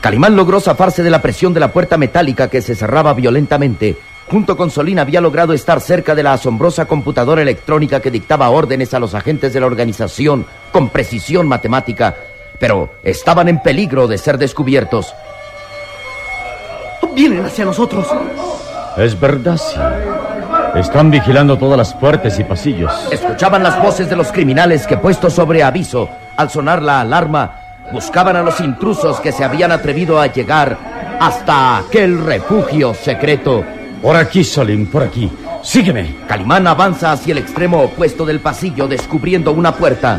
Calimán logró zafarse de la presión de la puerta metálica que se cerraba violentamente. Junto con Solín había logrado estar cerca de la asombrosa computadora electrónica que dictaba órdenes a los agentes de la organización con precisión matemática, pero estaban en peligro de ser descubiertos. ¡Vienen hacia nosotros! Es verdad, sí. Están vigilando todas las puertas y pasillos. Escuchaban las voces de los criminales que, puestos sobre aviso, al sonar la alarma, buscaban a los intrusos que se habían atrevido a llegar hasta aquel refugio secreto. Por aquí, Solín, por aquí. Sígueme. Calimán avanza hacia el extremo opuesto del pasillo, descubriendo una puerta.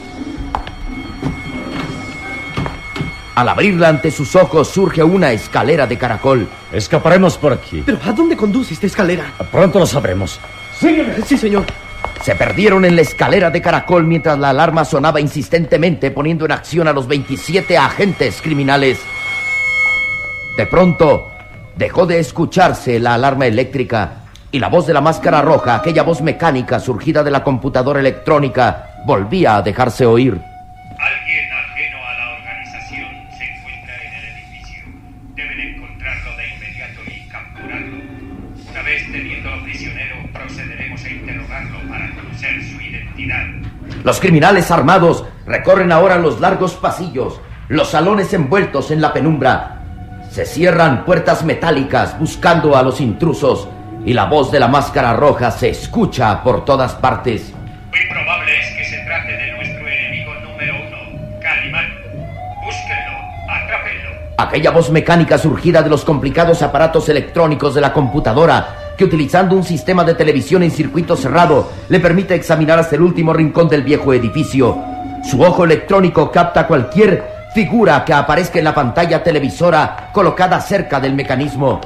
Al abrirla ante sus ojos surge una escalera de caracol. Escaparemos por aquí. ¿Pero a dónde conduce esta escalera? Pronto lo sabremos. ¡Sígueme! Sí, señor. Se perdieron en la escalera de caracol mientras la alarma sonaba insistentemente, poniendo en acción a los 27 agentes criminales. De pronto, dejó de escucharse la alarma eléctrica y la voz de la máscara roja, aquella voz mecánica surgida de la computadora electrónica, volvía a dejarse oír. Alguien ajeno a la organización se encuentra en el edificio. Deben encontrarlo de inmediato y capturarlo. Una vez teniéndolo prisionero, procederemos a interrogarlo para conocer su identidad. Los criminales armados recorren ahora los largos pasillos, los salones envueltos en la penumbra. Se cierran puertas metálicas buscando a los intrusos y la voz de la máscara roja se escucha por todas partes. Muy probable es que se trate de nuestro enemigo número 1, Calimán. Búsquenlo, atrápenlo. Aquella voz mecánica surgida de los complicados aparatos electrónicos de la computadora, que utilizando un sistema de televisión en circuito cerrado, le permite examinar hasta el último rincón del viejo edificio. Su ojo electrónico capta cualquier figura que aparezca en la pantalla televisora colocada cerca del mecanismo.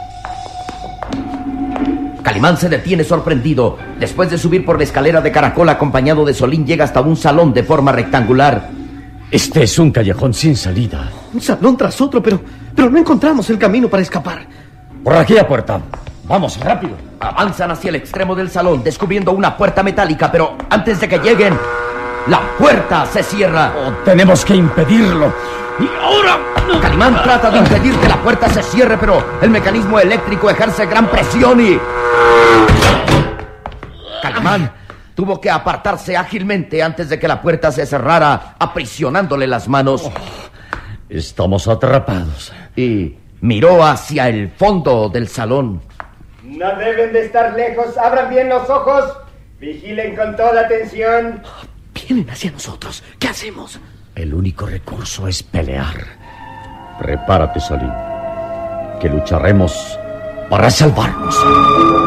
Calimán se detiene sorprendido. Después de subir por la escalera de caracol acompañado de Solín, llega hasta un salón de forma rectangular. Este es un callejón sin salida. Un salón tras otro, pero no encontramos el camino para escapar. Por aquella puerta. Vamos, rápido. Avanzan hacia el extremo del salón, descubriendo una puerta metálica, pero antes de que lleguen, la puerta se cierra. Oh, tenemos que impedirlo. Y ahora... Calimán trata de impedir que la puerta se cierre, pero el mecanismo eléctrico ejerce gran presión y... Calimán tuvo que apartarse ágilmente antes de que la puerta se cerrara, aprisionándole las manos. Oh, estamos atrapados. Y miró hacia el fondo del salón. No deben de estar lejos. Abran bien los ojos. Vigilen con toda atención. Vienen hacia nosotros. ¿Qué hacemos? El único recurso es pelear. Prepárate, Solín, que lucharemos para salvarnos.